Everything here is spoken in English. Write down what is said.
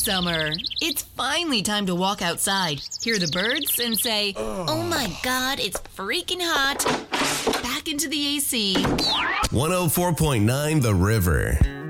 Summer. It's finally time to walk outside, hear the birds, and say, oh my God, it's freaking hot. Back into the AC. 104.9 The River.